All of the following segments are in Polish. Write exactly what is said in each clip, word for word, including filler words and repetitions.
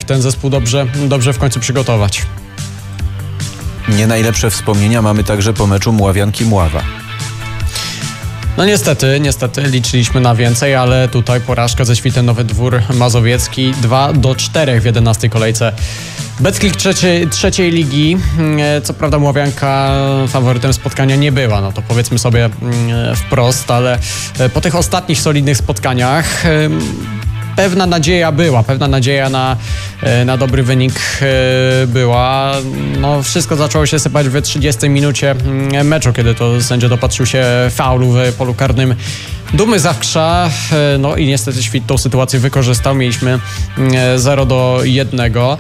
ten zespół dobrze, dobrze w końcu przygotować. Nie najlepsze wspomnienia mamy także po meczu Mławianki-Mława. No niestety, niestety liczyliśmy na więcej, ale tutaj porażka ze Świtem Nowy Dwór Mazowiecki dwa do czterech w jedenastej kolejce Betclic trzeciej, trzeciej ligi. Co prawda Mławianka faworytem spotkania nie była, no to powiedzmy sobie wprost, ale po tych ostatnich solidnych spotkaniach pewna nadzieja była, pewna nadzieja na, na dobry wynik była. No, wszystko zaczęło się sypać w trzydziestej minucie meczu, kiedy to sędzia dopatrzył się faulu w polu karnym Dumy Zawkrza. No i niestety Świt tą sytuację wykorzystał. Mieliśmy zero do jednego.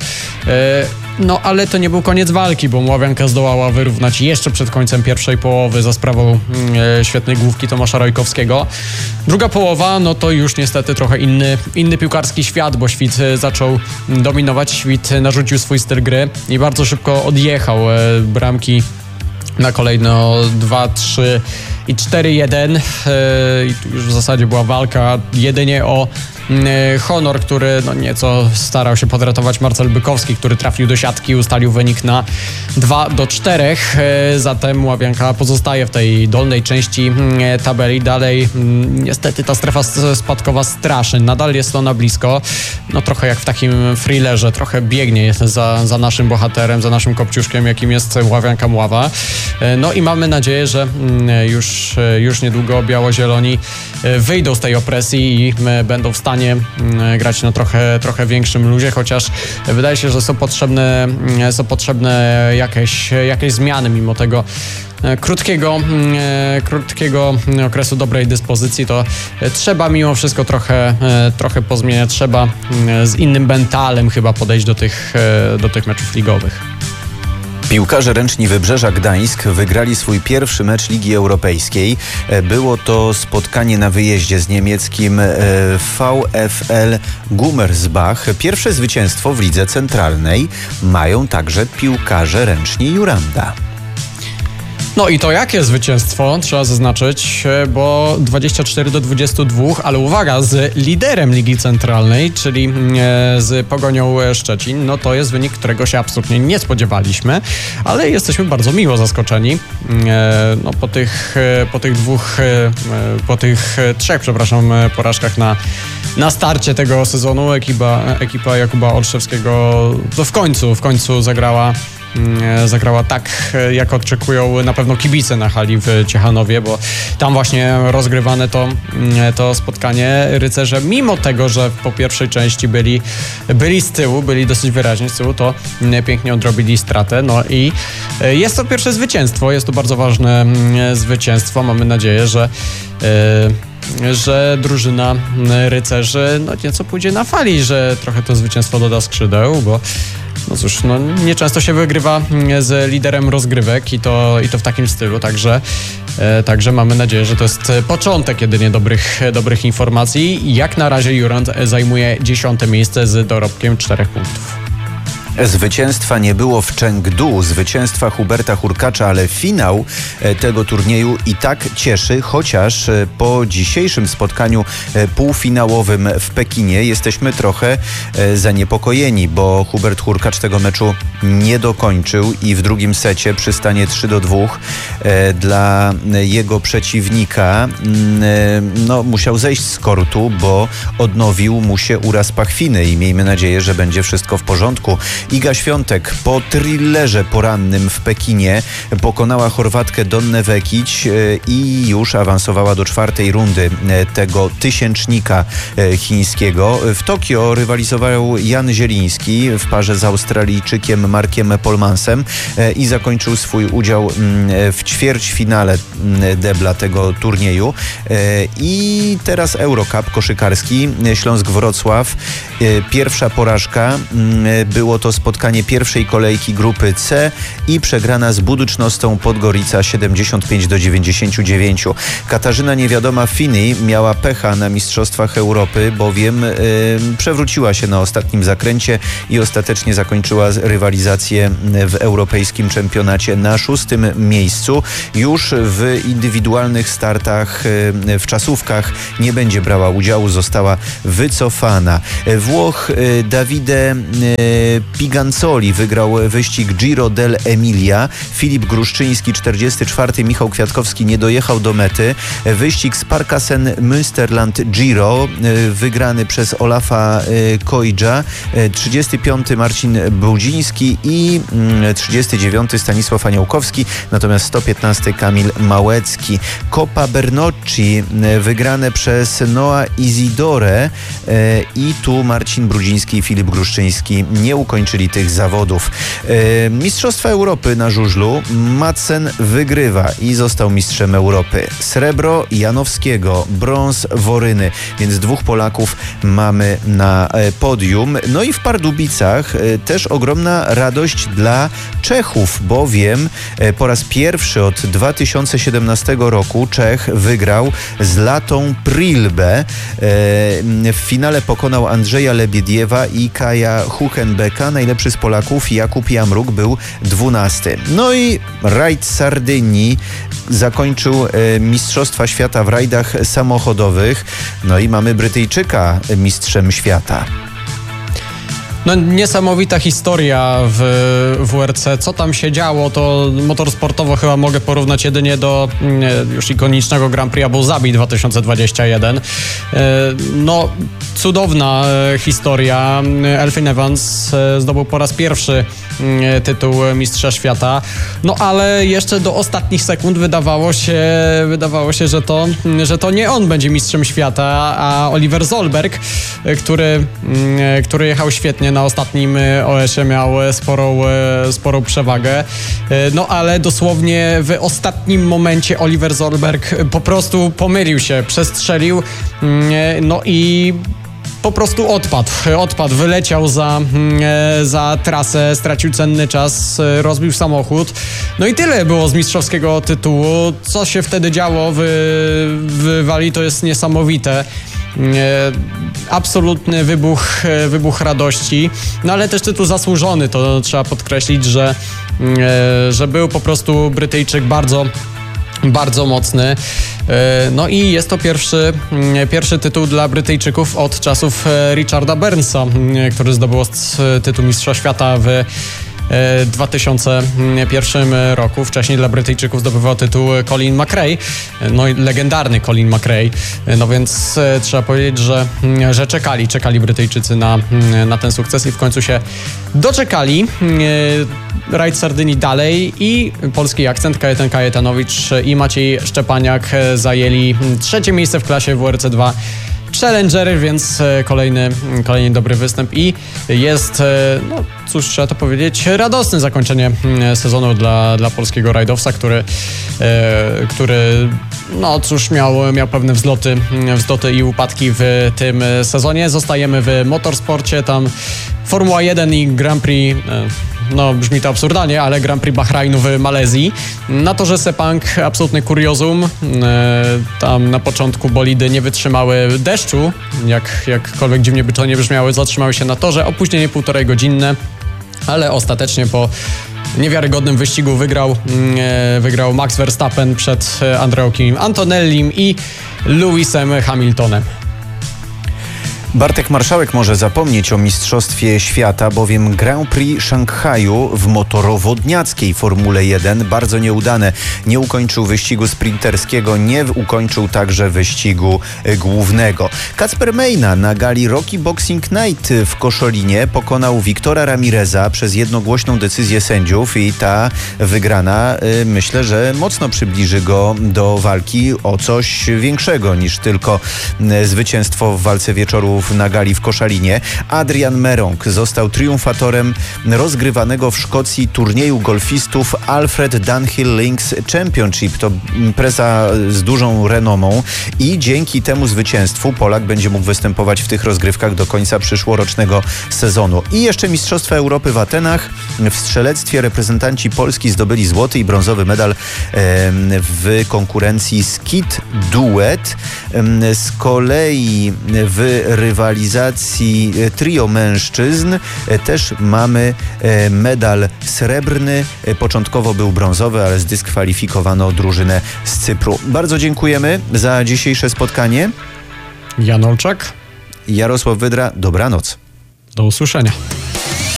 No ale to nie był koniec walki, bo Mławianka zdołała wyrównać jeszcze przed końcem pierwszej połowy za sprawą e, świetnej główki Tomasza Rojkowskiego. Druga połowa, no to już niestety trochę inny, inny piłkarski świat, bo Świt zaczął dominować, Świt narzucił swój styl gry i bardzo szybko odjechał e, bramki na kolejno dwa, trzy i cztery jeden. E, I tu już w zasadzie była walka jedynie o honor, który no nieco starał się podratować Marcel Bykowski, który trafił do siatki, ustalił wynik na dwa do czterech. Zatem Mławianka pozostaje w tej dolnej części tabeli. Dalej niestety ta strefa spadkowa straszy. Nadal jest ona blisko. No trochę jak w takim thrillerze, trochę biegnie za, za naszym bohaterem, za naszym kopciuszkiem, jakim jest Mławianka Mława. No i mamy nadzieję, że już, już niedługo biało-zieloni wyjdą z tej opresji i będą w stanie grać na trochę, trochę większym luzie, chociaż wydaje się, że są potrzebne, są potrzebne jakieś, jakieś zmiany mimo tego krótkiego, krótkiego okresu dobrej dyspozycji. To trzeba mimo wszystko trochę, trochę pozmieniać, trzeba z innym mentalem chyba podejść do tych, do tych meczów ligowych. Piłkarze ręczni Wybrzeża Gdańsk wygrali swój pierwszy mecz Ligi Europejskiej. Było to spotkanie na wyjeździe z niemieckim VfL Gummersbach. Pierwsze zwycięstwo w Lidze Centralnej mają także piłkarze ręczni Juranda. No i to jakie zwycięstwo, trzeba zaznaczyć, bo dwadzieścia cztery do dwudziestu dwóch, ale uwaga, z liderem Ligi Centralnej, czyli z Pogonią Szczecin. No to jest wynik, którego się absolutnie nie spodziewaliśmy, ale jesteśmy bardzo miło zaskoczeni. No po tych, po tych dwóch, po tych trzech, przepraszam, porażkach na, na starcie tego sezonu ekipa, ekipa Jakuba Olszewskiego to w końcu, w końcu zagrała zagrała tak, jak oczekują na pewno kibice na hali w Ciechanowie, bo tam właśnie rozgrywane to, to spotkanie. Rycerze, mimo tego, że po pierwszej części byli, byli z tyłu, byli dosyć wyraźnie z tyłu, to pięknie odrobili stratę. No i jest to pierwsze zwycięstwo, jest to bardzo ważne zwycięstwo. Mamy nadzieję, że że drużyna rycerzy no nieco pójdzie na fali, że trochę to zwycięstwo doda skrzydeł, bo no cóż, no nieczęsto się wygrywa z liderem rozgrywek i to, i to w takim stylu, także, e, także mamy nadzieję, że to jest początek jedynie dobrych, dobrych informacji. Jak na razie Jurand zajmuje dziesiąte miejsce z dorobkiem czterech punktów. Zwycięstwa nie było w Chengdu, zwycięstwa Huberta Hurkacza, ale finał tego turnieju i tak cieszy, chociaż po dzisiejszym spotkaniu półfinałowym w Pekinie jesteśmy trochę zaniepokojeni, bo Hubert Hurkacz tego meczu nie dokończył i w drugim secie przy stanie trzy do dwóch dla jego przeciwnika no, musiał zejść z kortu, bo odnowił mu się uraz pachwiny i miejmy nadzieję, że będzie wszystko w porządku. Iga Świątek po thrillerze porannym w Pekinie pokonała Chorwatkę Donnę Vekić i już awansowała do czwartej rundy tego tysięcznika chińskiego. W Tokio rywalizował Jan Zieliński w parze z Australijczykiem Markiem Polmansem i zakończył swój udział w ćwierćfinale debla tego turnieju. I teraz Eurocup koszykarski, Śląsk Wrocław. Pierwsza porażka, było to to spotkanie pierwszej kolejki grupy C i przegrana z Buducznostą Podgorica siedemdziesiąt pięć do dziewięćdziesięciu dziewięciu. Katarzyna Niewiadoma Finney miała pecha na Mistrzostwach Europy, bowiem yy, przewróciła się na ostatnim zakręcie i ostatecznie zakończyła rywalizację w europejskim czempionacie na szóstym miejscu. Już w indywidualnych startach, yy, w czasówkach nie będzie brała udziału, została wycofana. Włoch yy, Davide yy, Piganzoli wygrał wyścig Giro dell'Emilia. Filip Gruszczyński czterdziesty czwarty, Michał Kwiatkowski nie dojechał do mety. Wyścig Sparkassen Münsterland Giro wygrany przez Olafa Kojdża, trzydziesty piąty Marcin Brudziński i trzydziesty dziewiąty Stanisław Aniołkowski, natomiast sto piętnasty Kamil Małecki. Coppa Bernocchi wygrane przez Noa Isidore i tu Marcin Brudziński i Filip Gruszczyński nie ukończyli tych zawodów. Mistrzostwa Europy na żużlu. Madsen wygrywa i został mistrzem Europy. Srebro Janowskiego, brąz Woryny, więc dwóch Polaków mamy na podium. No i w Pardubicach też ogromna radość dla Czechów, bowiem po raz pierwszy od dwa tysiące siedemnastego roku Czech wygrał z Latą Prilbe. W finale pokonał Andrzeja Lebiediewa i Kaja Huchenbecka. Najlepszy z Polaków Jakub Jamruk był dwunasty. No i rajd Sardynii zakończył Mistrzostwa Świata w rajdach samochodowych. No i mamy Brytyjczyka mistrzem świata. No niesamowita historia w W R C. Co tam się działo, to motorsportowo chyba mogę porównać jedynie do już ikonicznego Grand Prix Abu Zabi dwa tysiące dwudziestego pierwszego. No cudowna historia. Elfyn Evans zdobył po raz pierwszy tytuł mistrza świata. No ale jeszcze do ostatnich sekund wydawało się, wydawało się, że to, że to nie on będzie mistrzem świata, a Oliver Solberg, który, który jechał świetnie na ostatnim O S-ie, miał sporą, sporą przewagę. No ale dosłownie w ostatnim momencie Oliver Solberg po prostu pomylił się, przestrzelił. No i po prostu odpadł, odpadł, wyleciał za, za trasę, stracił cenny czas, rozbił samochód. No i tyle było z mistrzowskiego tytułu. Co się wtedy działo w, w Walii, to jest niesamowite. Absolutny wybuch, wybuch radości, no ale też tytuł zasłużony, to trzeba podkreślić, że, że był po prostu Brytyjczyk bardzo bardzo mocny. No i jest to pierwszy, pierwszy tytuł dla Brytyjczyków od czasów Richarda Burnsa, który zdobył tytuł mistrza świata w dwa tysiące pierwszym roku. Wcześniej dla Brytyjczyków zdobywał tytuł Colin McRae, no i legendarny Colin McRae. No więc trzeba powiedzieć, że, że czekali, czekali Brytyjczycy na, na ten sukces i w końcu się doczekali. Rajd Sardynii dalej i polski akcent. Kajetan Kajetanowicz i Maciej Szczepaniak zajęli trzecie miejsce w klasie W R C dwa Challenger, więc kolejny, kolejny dobry występ i jest, no cóż, trzeba to powiedzieć, radosne zakończenie sezonu dla, dla polskiego rajdowca, który, który no cóż, miał, miał pewne wzloty, wzloty i upadki w tym sezonie. Zostajemy w motorsporcie, tam Formuła jeden i Grand Prix, no brzmi to absurdalnie, ale Grand Prix Bahrajnu w Malezji. Na torze Sepang absolutny kuriozum. Tam na początku bolidy nie wytrzymały deszczu, jak, jakkolwiek dziwnie by to nie brzmiały, zatrzymały się na torze. Opóźnienie półtorej godzinne, ale ostatecznie po niewiarygodnym wyścigu wygrał, wygrał Max Verstappen przed Andreą Kim Antonellim i Lewisem Hamiltonem. Bartek Marszałek może zapomnieć o Mistrzostwie Świata, bowiem Grand Prix Szanghaju w motorowodniackiej Formule jeden bardzo nieudane. Nie ukończył wyścigu sprinterskiego, nie ukończył także wyścigu głównego. Kacper Mejna na gali Rocky Boxing Night w Koszalinie pokonał Wiktora Ramireza przez jednogłośną decyzję sędziów i ta wygrana, myślę, że mocno przybliży go do walki o coś większego niż tylko zwycięstwo w walce wieczoru zawodników na gali w Koszalinie. Adrian Merong został triumfatorem rozgrywanego w Szkocji turnieju golfistów Alfred Dunhill Links Championship. To impreza z dużą renomą i dzięki temu zwycięstwu Polak będzie mógł występować w tych rozgrywkach do końca przyszłorocznego sezonu. I jeszcze Mistrzostwa Europy w Atenach. W strzelectwie reprezentanci Polski zdobyli złoty i brązowy medal w konkurencji skit duet. Z kolei w rywalizacji trio mężczyzn też mamy medal srebrny. Początkowo był brązowy, ale zdyskwalifikowano drużynę z Cypru. Bardzo dziękujemy za dzisiejsze spotkanie. Jan Olczak. Jarosław Wydra. Dobranoc. Do usłyszenia.